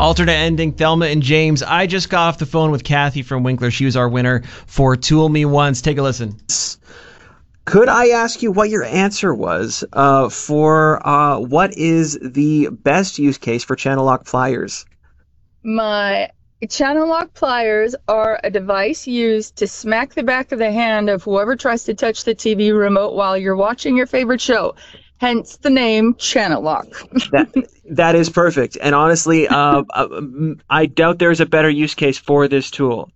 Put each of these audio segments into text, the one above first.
Alternate ending, Thelma and James. I just got off the phone with Kathy from Winkler. She was our winner for Tool Me Once. Take a listen. Could I ask you what your answer was for what is the best use case for channel lock pliers? My channel lock pliers are a device used to smack the back of the hand of whoever tries to touch the TV remote while you're watching your favorite show. Hence the name Channel Lock. That is perfect. And honestly, I doubt there's a better use case for this tool.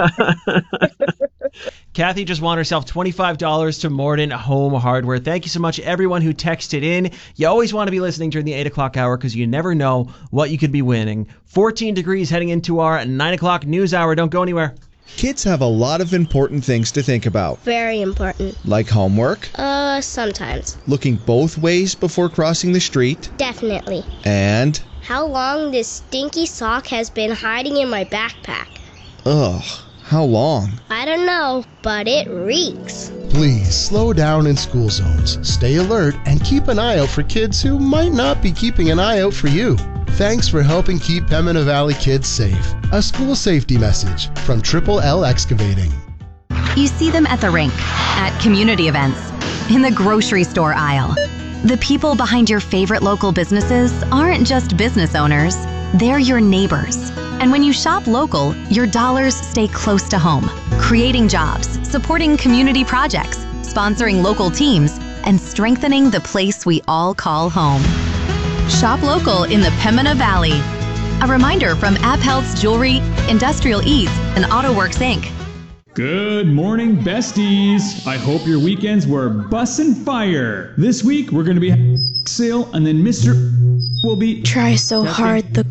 Kathy just won herself $25 to Morden Home Hardware. Thank you so much, everyone who texted in. You always want to be listening during the 8 o'clock hour because you never know what you could be winning. 14 degrees heading into our 9 o'clock news hour. Don't go anywhere. Kids have a lot of important things to think about. Very important. Like homework? Sometimes. Looking both ways before crossing the street? Definitely. And? How long this stinky sock has been hiding in my backpack. Ugh, how long? I don't know, but it reeks. Please slow down in school zones, stay alert, and keep an eye out for kids who might not be keeping an eye out for you. Thanks for helping keep Pembina Valley kids safe. A school safety message from Triple L Excavating. You see them at the rink, at community events, in the grocery store aisle. The people behind your favorite local businesses aren't just business owners, they're your neighbors. And when you shop local, your dollars stay close to home, creating jobs, supporting community projects, sponsoring local teams, and strengthening the place we all call home. Shop local in the Pembina Valley. A reminder from AppHealth's Jewelry, Industrial Ease, and AutoWorks Inc. Good morning, besties. I hope your weekends were bussin' fire. This week, we're going to be sale, and then Mr. will be... Try so hard, the